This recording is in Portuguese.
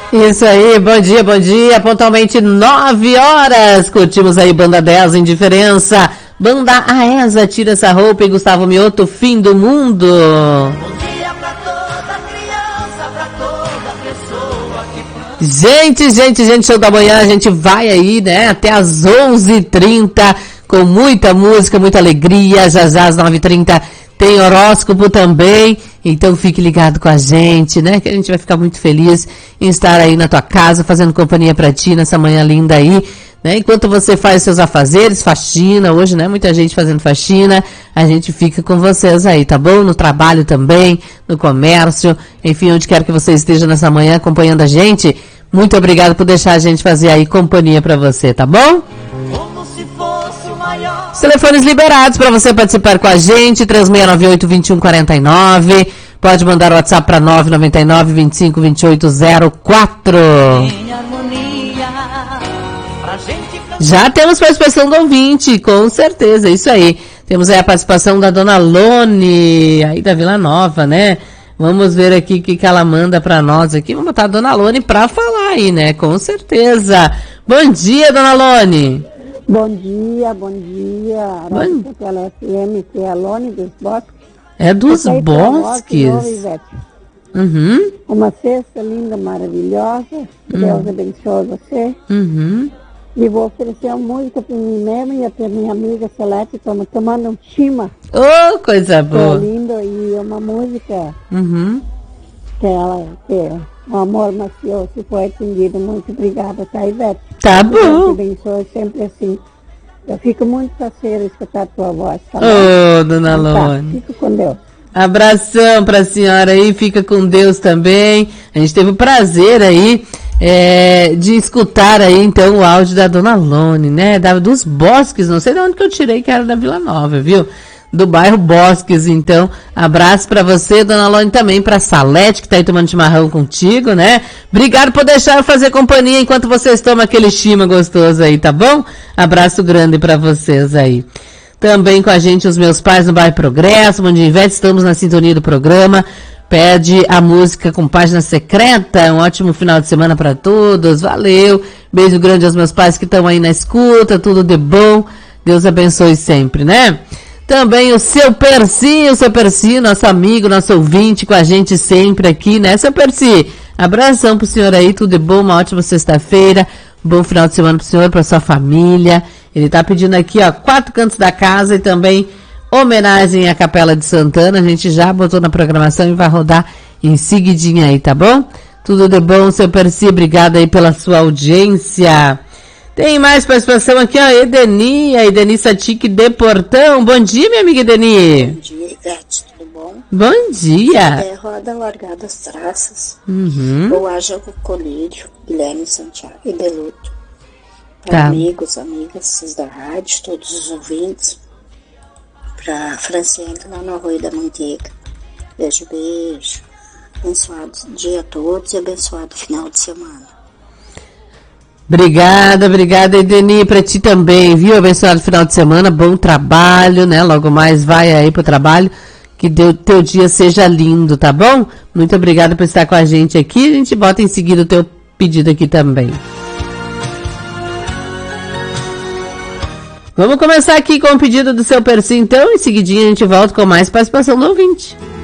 Isso aí, bom dia, pontualmente 9 horas, curtimos aí Banda 10, Indiferença, Banda Aesa, Tira Essa Roupa e Gustavo Mioto, Fim do Mundo. Bom dia pra toda criança, pra toda pessoa que... Gente, show da manhã, a gente vai aí, né, até às 11h30, com muita música, muita alegria, já às 9h30 tem horóscopo também, então fique ligado com a gente, né, que a gente vai ficar muito feliz em estar aí na tua casa, fazendo companhia pra ti nessa manhã linda aí, né, enquanto você faz seus afazeres, faxina, hoje, né, muita gente fazendo faxina, a gente fica com vocês aí, tá bom? No trabalho também, no comércio, enfim, onde quer que você esteja nessa manhã acompanhando a gente, muito obrigado por deixar a gente fazer aí companhia pra você, tá bom? Como se fosse o maior... Os telefones liberados para você participar com a gente, 3698-2149. Pode mandar o WhatsApp para 999-252804. Em harmonia, pra gente... Já temos participação do ouvinte, com certeza, isso aí. Temos aí a participação da Dona Lone, aí da Vila Nova, né? Vamos ver aqui o que ela manda para nós aqui. Vamos botar a Dona Lone para falar aí, né? Com certeza. Bom dia, Dona Lone. Bom dia. Rádio Capela FM, que é a Lone dos Bosques. É dos Bosques? Uhum. Uma sexta linda, maravilhosa. Que Deus abençoe você. Uhum. E vou oferecer uma música para mim mesma e para minha amiga Celeste. Estamos tomando um chima. Oh, coisa boa. É lindo. E uma música que o amor macio se foi atendido. Muito obrigada, tá, Ivete? Tá Deus bom. te abençoe sempre assim. Eu fico muito faceira escutar a tua voz, tá bom? Ô, Dona Tá, Lone. fico com Deus. Abração pra senhora aí, fica com Deus também. A gente teve o prazer aí de escutar aí, então, o áudio da Dona Lone, né? Dos Bosques, não sei de onde que eu tirei, que era da Vila Nova, viu? Do bairro Bosques, então, abraço pra você, Dona Lone, também pra Salete, que tá aí tomando chimarrão contigo, né? Obrigado por deixar eu fazer companhia enquanto vocês tomam aquele chima gostoso aí, tá bom? Abraço grande pra vocês aí. Também com a gente os meus pais no bairro Progresso, Bom dia, Ivete, estamos na sintonia do programa. Pede a música com página secreta, um ótimo final de semana pra todos, valeu. Beijo grande aos meus pais que estão aí na escuta, tudo de bom, Deus abençoe sempre, né? Também o seu Percy, nosso amigo, nosso ouvinte com a gente sempre aqui, né, seu Percy? Abração pro senhor aí, tudo de bom, uma ótima sexta-feira, bom final de semana pro senhor, pra sua família. Ele tá pedindo aqui, ó, 4 cantos da casa e também homenagem à Capela de Santana. A gente já botou na programação e vai rodar em seguidinha aí, tá bom? Tudo de bom, seu Percy, obrigado aí pela sua audiência. Tem mais participação aqui, ó, a Edeni Satique de Portão. Bom dia, minha amiga Edeni. Bom dia, Ivete, tudo bom? Bom dia. Roda largada as traças. Uhum. O Ágil Colírio, Guilherme Santiago e Beluto. Tá. Amigos, amigas da rádio, todos os ouvintes. Pra Franciane lá no Arroio da Manteiga. Beijo. Abençoado dia a todos e abençoado final de semana. Obrigada, Edeni, pra ti também, viu? Abençoado final de semana, bom trabalho, né? Logo mais vai aí pro trabalho, que teu dia seja lindo, tá bom? Muito obrigada por estar com a gente aqui, a gente bota em seguida o teu pedido aqui também. Vamos começar aqui com o pedido do seu Percy, então, em seguidinha a gente volta com mais participação do ouvinte.